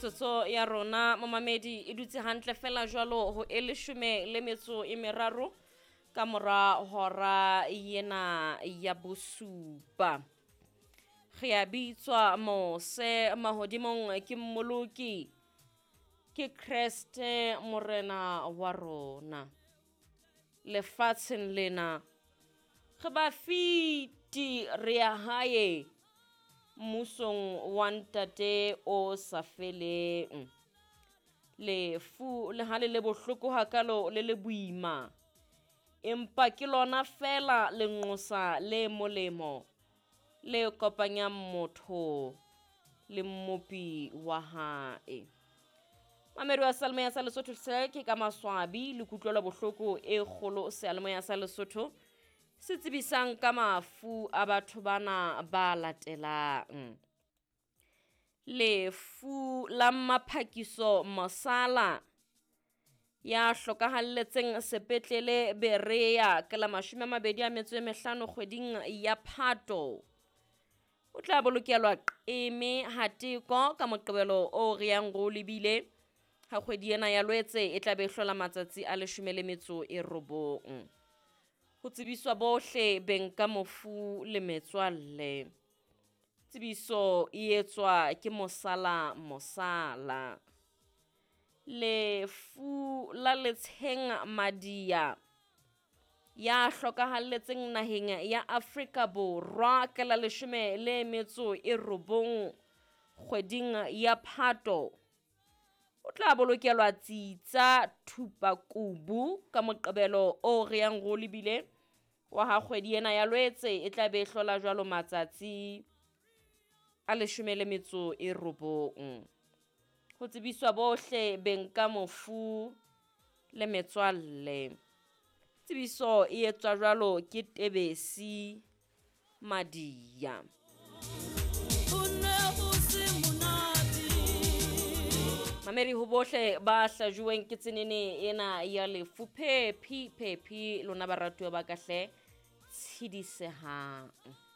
metsotso ya rona momamedi e dutse hantle fela jwalo ho 13 ka mora hora yena ya bosupa. Re a bitswa mose mahodimong ke mmoloki ke Kreste morena wa rona. Lefatsheng lena re ba fiti re ya hae mmusong wa ntate o sa feleng. Lefu le hale le bohloko hakalo le le boima, empa ke lona fela lenqosa le molemo le kopanyang motho le mmopi wa hae. Mamedi wa Seyalemoya sa Lesotho se ke ka maswabi le kutlwela bohloko e kgolo Seyalemoya sa Lesotho se tsebisang ka mafu a batho bana ba latelang. Lefu la Maphakiso Mosala ya hlokahalletseng sepetlele Berea ka la 25 kgweding ya Phato. O tla bolokelwa qeme hateko ka Moqebelo o re yang go lebile ha kgwedi ena ya Loetse e tla be hlola matsatsi a 19. Ho tsebiswa bohle beng ka mofu le metswalle. Tsebiso e etswa ke Mosala. Lefu la Letsheng Madia ya hlokahalletseng naheng ya Afrika Borwa ka la 19 kgweding ya Phato. O tla bolokelwa tsitsa Thupakubu ka Moqebelo o re yang go lebile wa ha kgwedi ena ya Loetse e tla be hlola jwalo matsatsi a 19. Ho tsebiswa bohle beng ka mofu le metswalle. Tsebiso e etswa jwalo ke Tebesi Madia. Mamedi ho bohle ba hlajuweng ke tsenene ena ya lefu phephi lona baratuwa ba kahle tshidisehang.